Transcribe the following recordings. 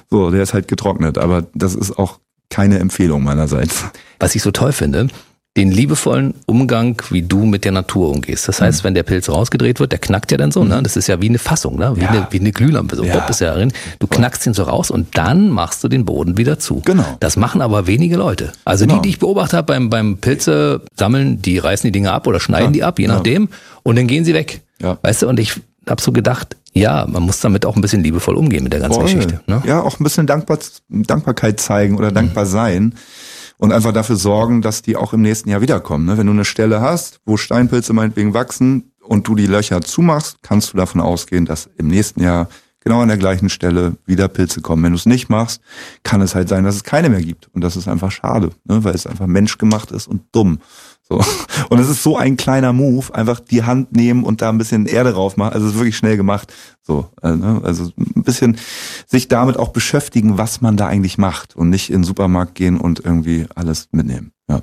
So, der ist halt getrocknet, aber das ist auch keine Empfehlung meinerseits. Was ich so toll finde, den liebevollen Umgang, wie du mit der Natur umgehst. Das heißt, wenn der Pilz rausgedreht wird, der knackt ja dann so, ne? Das ist ja wie eine Fassung, ne? Wie eine Glühlampe, so Bob ist ja drin. Du knackst ihn so raus und dann machst du den Boden wieder zu. Genau. Das machen aber wenige Leute. Also die ich beobachtet habe beim Pilze sammeln, die reißen die Dinge ab oder schneiden die ab, je nachdem, und dann gehen sie weg. Ja. Weißt du, und ich habe so gedacht, ja, man muss damit auch ein bisschen liebevoll umgehen mit der ganzen Geschichte. Ne? Ja, auch ein bisschen Dankbarkeit zeigen oder dankbar sein. Und einfach dafür sorgen, dass die auch im nächsten Jahr wiederkommen. Ne? Wenn du eine Stelle hast, wo Steinpilze meinetwegen wachsen und du die Löcher zumachst, kannst du davon ausgehen, dass im nächsten Jahr genau an der gleichen Stelle wieder Pilze kommen. Wenn du es nicht machst, kann es halt sein, dass es keine mehr gibt. Und das ist einfach schade, ne? Weil es einfach menschgemacht ist und dumm. So. Und es ist so ein kleiner Move, einfach die Hand nehmen und da ein bisschen Erde drauf machen. Also es ist wirklich schnell gemacht. So, also ein bisschen sich damit auch beschäftigen, was man da eigentlich macht und nicht in den Supermarkt gehen und irgendwie alles mitnehmen. Ja.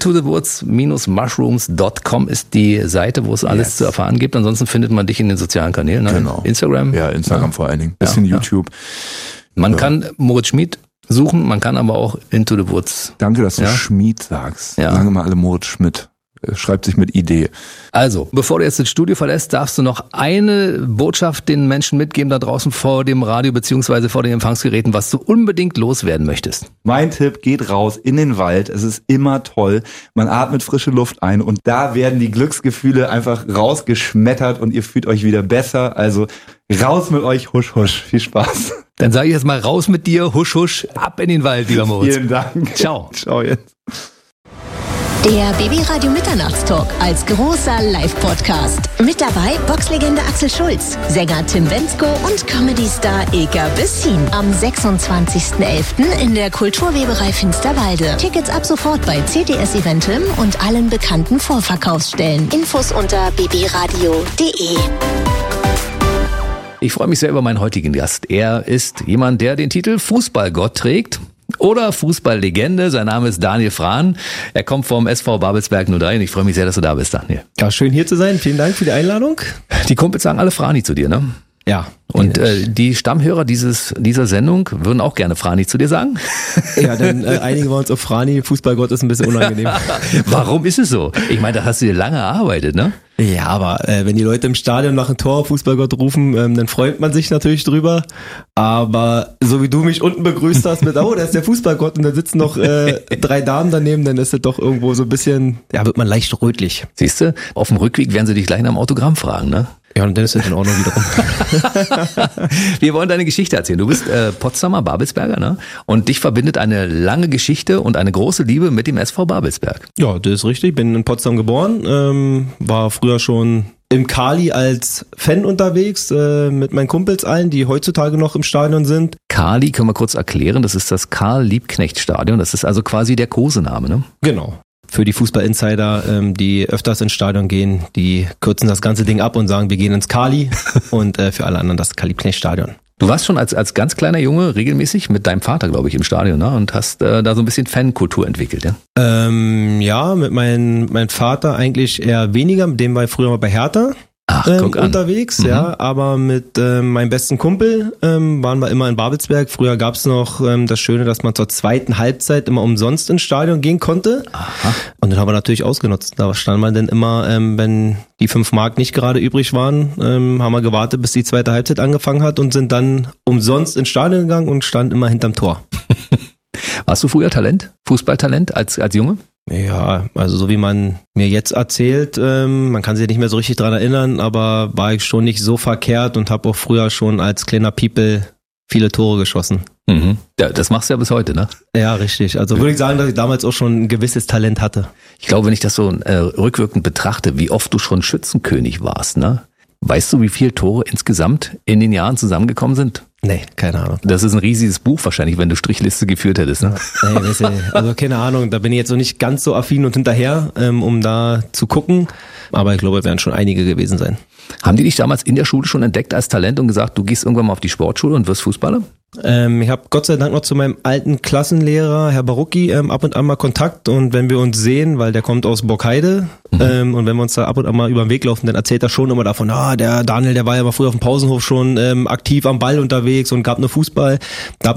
Intothewoods-mushrooms.com ist die Seite, wo es alles zu erfahren gibt. Ansonsten findet man dich in den sozialen Kanälen. Ne? Genau. Instagram? Ja, Instagram vor allen Dingen. Bisschen YouTube. Man kann Moritz Schmid suchen, man kann aber auch Into the Woods. Danke, dass du Schmid sagst. Ja. Sagen mal alle Moritz Schmidt. Schreibt sich mit Idee. Also, bevor du jetzt das Studio verlässt, darfst du noch eine Botschaft den Menschen mitgeben da draußen vor dem Radio beziehungsweise vor den Empfangsgeräten, was du unbedingt loswerden möchtest. Mein Tipp, geht raus in den Wald. Es ist immer toll. Man atmet frische Luft ein und da werden die Glücksgefühle einfach rausgeschmettert und ihr fühlt euch wieder besser. Also raus mit euch, husch, husch. Viel Spaß. Dann sage ich jetzt mal raus mit dir, husch, husch, ab in den Wald, lieber Moritz. Vielen Dank. Ciao. Ciao jetzt. Der BB-Radio Mitternachtstalk als großer Live-Podcast. Mit dabei Boxlegende Axel Schulz, Sänger Tim Bendzko und Comedy-Star Ilka Bessin. Am 26.11. in der Kulturweberei Finsterwalde. Tickets ab sofort bei CTS Eventim und allen bekannten Vorverkaufsstellen. Infos unter bbradio.de. Ich freue mich sehr über meinen heutigen Gast. Er ist jemand, der den Titel Fußballgott trägt. Oder Fußballlegende. Sein Name ist Daniel Frahn. Er kommt vom SV Babelsberg 03 und ich freue mich sehr, dass du da bist, Daniel. Ja, schön hier zu sein. Vielen Dank für die Einladung. Die Kumpels sagen alle Frani zu dir, ne? Ja. Und die Stammhörer dieser Sendung würden auch gerne Frani zu dir sagen. Ja, dann einigen wir uns auf Frani. Fußballgott ist ein bisschen unangenehm. Warum ist es so? Ich meine, da hast du dir lange erarbeitet, ne? Ja, aber wenn die Leute im Stadion nach einem Tor Fußballgott rufen, dann freut man sich natürlich drüber. Aber so wie du mich unten begrüßt hast mit, oh, da ist der Fußballgott und da sitzen noch 3 Damen daneben, dann ist das doch irgendwo so ein bisschen, ja, wird man leicht rötlich. Siehst du, auf dem Rückweg werden sie dich gleich nach dem Autogramm fragen, ne? Ja, und dann ist das in Ordnung wiederum. Wir wollen deine Geschichte erzählen. Du bist Potsdamer Babelsberger, ne? Und dich verbindet eine lange Geschichte und eine große Liebe mit dem SV Babelsberg. Ja, das ist richtig. Bin in Potsdam geboren, war früher schon im Kali als Fan unterwegs, mit meinen Kumpels allen, die heutzutage noch im Stadion sind. Kali, können wir kurz erklären, das ist das Karl-Liebknecht-Stadion. Das ist also quasi der Kosename, ne? Genau. Für die Fußball-Insider, die öfters ins Stadion gehen, die kürzen das ganze Ding ab und sagen, wir gehen ins Kali und für alle anderen das Karl-Liebknecht-Stadion. Du warst schon als ganz kleiner Junge regelmäßig mit deinem Vater, glaube ich, im Stadion, ne? Und hast da so ein bisschen Fankultur entwickelt, ja? Ja, mit meinem Vater eigentlich eher weniger, mit dem war ich früher mal bei Hertha. Ach, guck an. Unterwegs, ja, aber mit meinem besten Kumpel waren wir immer in Babelsberg. Früher gab's noch das Schöne, dass man zur zweiten Halbzeit immer umsonst ins Stadion gehen konnte. Aha. Und dann haben wir natürlich ausgenutzt. Da stand man dann immer, wenn die 5 Mark nicht gerade übrig waren, haben wir gewartet, bis die zweite Halbzeit angefangen hat und sind dann umsonst ins Stadion gegangen und standen immer hinterm Tor. Warst du früher Talent? Fußballtalent als Junge? Ja, also so wie man mir jetzt erzählt, man kann sich nicht mehr so richtig dran erinnern, aber war ich schon nicht so verkehrt und habe auch früher schon als kleiner People viele Tore geschossen. Mhm. Ja, das machst du ja bis heute, ne? Ja, richtig. Also würde ich sagen, dass ich damals auch schon ein gewisses Talent hatte. Ich glaube, wenn ich das so rückwirkend betrachte, wie oft du schon Schützenkönig warst, ne? Weißt du, wie viele Tore insgesamt in den Jahren zusammengekommen sind? Nee, keine Ahnung. Das ist ein riesiges Buch wahrscheinlich, wenn du Strichliste geführt hättest, ne? Nee, weißt du, also keine Ahnung, da bin ich jetzt noch nicht ganz so affin und hinterher, um da zu gucken. Aber ich glaube, es werden schon einige gewesen sein. Haben die dich damals in der Schule schon entdeckt als Talent und gesagt, du gehst irgendwann mal auf die Sportschule und wirst Fußballer? Ich habe Gott sei Dank noch zu meinem alten Klassenlehrer, Herr Barucki, ab und an mal Kontakt. Und wenn wir uns sehen, weil der kommt aus Borkheide, und wenn wir uns da ab und an mal über den Weg laufen, dann erzählt er schon immer davon, der Daniel, der war ja mal früher auf dem Pausenhof schon aktiv am Ball unterwegs und gab nur Fußball. Da